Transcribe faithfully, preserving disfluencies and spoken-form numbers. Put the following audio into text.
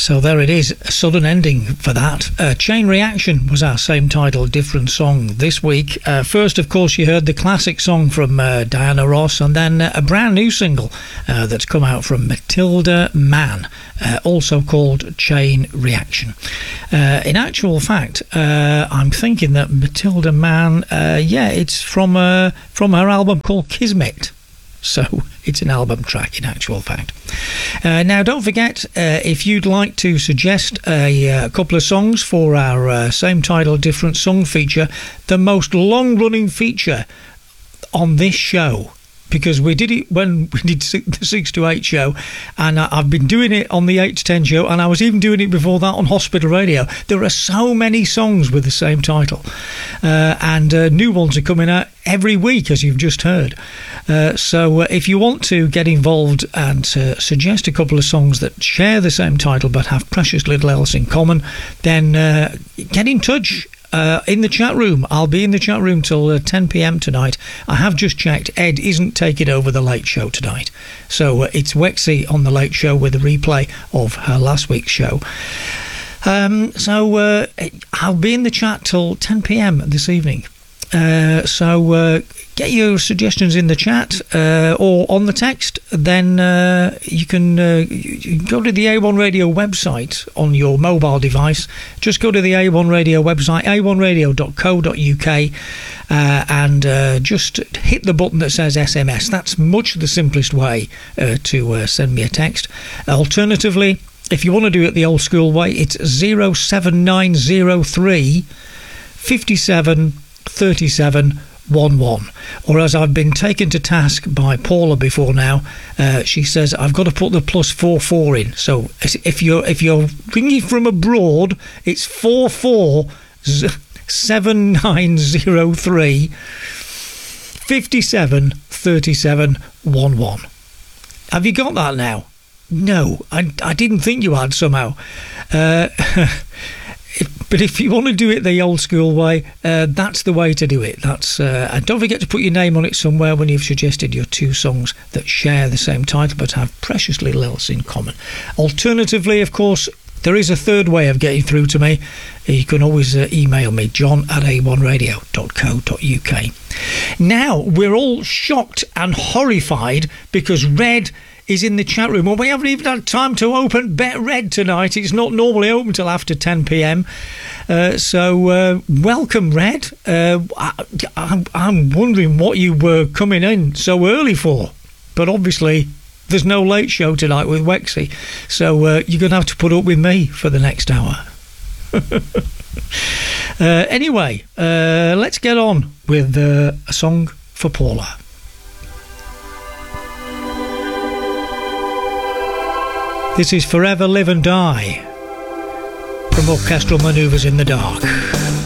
So there it is, a sudden ending for that. Uh, Chain Reaction was our same title, different song this week. Uh, first, of course, you heard the classic song from uh, Diana Ross, and then uh, a brand new single uh, that's come out from Matilda Mann, uh, also called Chain Reaction. Uh, in actual fact, uh, I'm thinking that Matilda Mann, uh, yeah, it's from, uh, from her album called Kismet. So it's an album track in actual fact. Uh, now, don't forget, uh, if you'd like to suggest a, a couple of songs for our uh, same title, different song feature, the most long-running feature on this show, because we did it when we did the six to eight show, and I've been doing it on the eight to ten show, and I was even doing it before that on Hospital Radio. There are so many songs with the same title, uh, and uh, new ones are coming out every week, as you've just heard. Uh, so uh, if you want to get involved and uh, suggest a couple of songs that share the same title but have precious little else in common, then uh, get in touch. Uh, in the chat room. I'll be in the chat room till uh, ten p m tonight. I have just checked. Ed isn't taking over the late show tonight. So uh, it's Wexy on the late show with a replay of her last week's show. Um, so uh, I'll be in the chat till ten p m this evening. Uh, so uh, get your suggestions in the chat uh, or on the text. Then uh, you can uh, you can go to the A one Radio website on your mobile device. Just go to the A one Radio website, a one radio dot co dot u k, uh, and uh, just hit the button that says S M S. That's much the simplest way uh, to uh, send me a text. Alternatively, if you want to do it the old school way, it's zero seven nine zero three fifty-seven thirty-seven eleven, or as I've been taken to task by Paula before now, uh, she says I've got to put the plus four four in. So if you're if you're ringing from abroad, it's four four seven nine zero three fifty-seven thirty-seven eleven. Have you got that now? No, I I didn't think you had somehow. Uh, If, but if you want to do it the old school way, uh, that's the way to do it. That's uh, and don't forget to put your name on it somewhere when you've suggested your two songs that share the same title but have precious little else in common. Alternatively, of course, there is a third way of getting through to me. You can always uh, email me, john at a one radio dot co dot u k. Now, we're all shocked and horrified because Red is in the chat room. Well, we haven't even had time to open Bet Red tonight. It's not normally open till after ten p m. Uh, so, uh, welcome, Red. Uh, I, I'm, I'm wondering what you were coming in so early for. But obviously, there's no late show tonight with Wexy. So, uh, you're going to have to put up with me for the next hour. uh, anyway, uh, let's get on with uh, a song for Paula. This is Forever Live and Die from Orchestral Manoeuvres in the Dark.